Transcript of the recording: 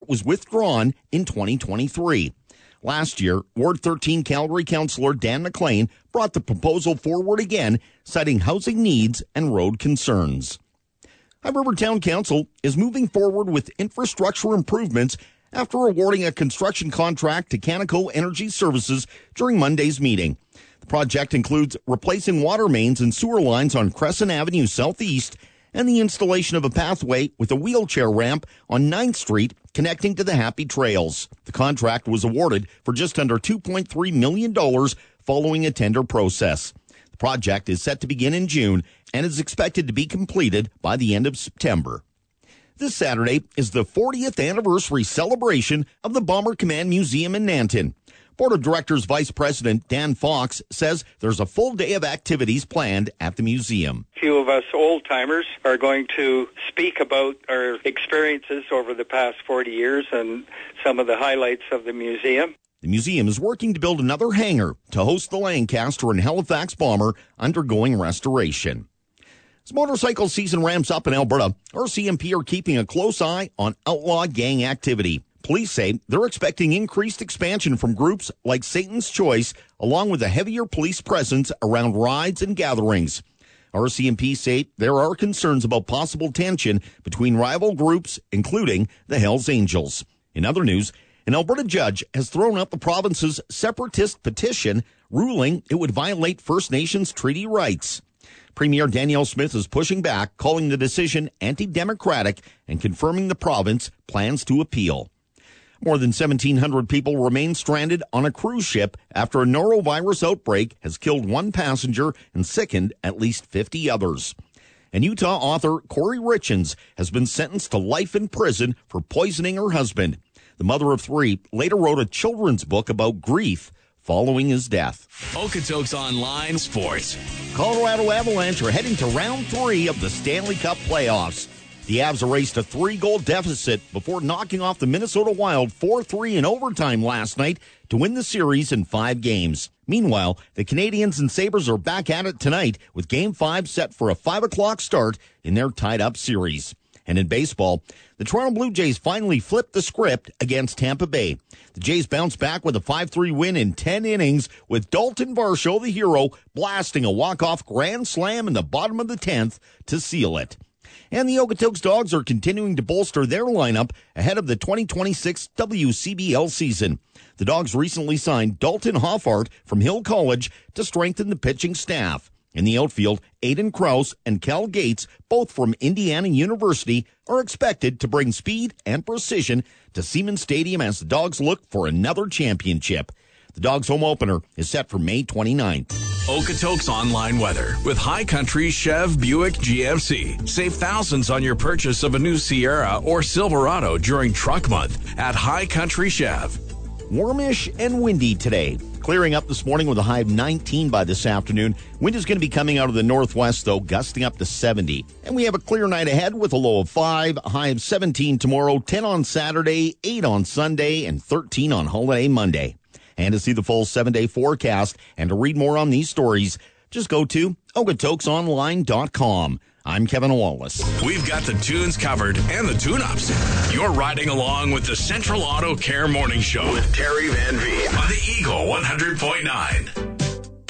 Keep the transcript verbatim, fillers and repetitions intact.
was withdrawn in twenty twenty-three. Last year, Ward thirteen Calgary Councillor Dan McLean brought the proposal forward again, citing housing needs and road concerns. High River Town Council is moving forward with infrastructure improvements after awarding a construction contract to Canaco Energy Services during Monday's meeting. The project includes replacing water mains and sewer lines on Crescent Avenue Southeast and the installation of a pathway with a wheelchair ramp on ninth Street connecting to the Happy Trails. The contract was awarded for just under two point three million dollars following a tender process. The project is set to begin in June and is expected to be completed by the end of September. This Saturday is the fortieth anniversary celebration of the Bomber Command Museum in Nanton. Board of Directors Vice President Dan Fox says there's a full day of activities planned at the museum. A few of us old-timers are going to speak about our experiences over the past forty years and some of the highlights of the museum. The museum is working to build another hangar to host the Lancaster and Halifax bomber undergoing restoration. As motorcycle season ramps up in Alberta, R C M P are keeping a close eye on outlaw gang activity. Police say they're expecting increased expansion from groups like Satan's Choice, along with a heavier police presence around rides and gatherings. R C M P say there are concerns about possible tension between rival groups, including the Hells Angels. In other news, an Alberta judge has thrown out the province's separatist petition, ruling it would violate First Nations treaty rights. Premier Danielle Smith is pushing back, calling the decision anti-democratic and confirming the province plans to appeal. More than seventeen hundred people remain stranded on a cruise ship after a norovirus outbreak has killed one passenger and sickened at least fifty others. And Utah author Corey Richens has been sentenced to life in prison for poisoning her husband. The mother of three later wrote a children's book about grief following his death. Okotoks Online Sports. Colorado Avalanche are heading to round three of the Stanley Cup playoffs. The Avs erased a three-goal deficit before knocking off the Minnesota Wild four three in overtime last night to win the series in five games. Meanwhile, the Canadiens and Sabres are back at it tonight with Game five set for a five o'clock start in their tied-up series. And in baseball, the Toronto Blue Jays finally flipped the script against Tampa Bay. The Jays bounced back with a five three win in ten innings, with Dalton Varsho, the hero, blasting a walk-off grand slam in the bottom of the tenth to seal it. And the Okotoks Dogs are continuing to bolster their lineup ahead of the twenty twenty-six W C B L season. The Dogs recently signed Dalton Hoffart from Hill College to strengthen the pitching staff. In the outfield, Aiden Krause and Cal Gates, both from Indiana University, are expected to bring speed and precision to Siemens Stadium as the Dogs look for another championship. The Dogs' home opener is set for May twenty-ninth. Okotoks Online Weather with High Country Chev Buick G M C. Save thousands on your purchase of a new Sierra or Silverado during Truck Month at High Country Chev. Warmish and windy today. Clearing up this morning with a high of nineteen by this afternoon. Wind is going to be coming out of the northwest, though, gusting up to seventy. And we have a clear night ahead with a low of five, a high of seventeen tomorrow, ten on Saturday, eight on Sunday, and thirteen on holiday Monday. And to see the full seven-day forecast and to read more on these stories, just go to Okotoks Online dot com. I'm Kevin Wallace. We've got the tunes covered and the tune-ups. You're riding along with the Central Auto Care Morning Show with Terry Van Veen on the Eagle one hundred point nine.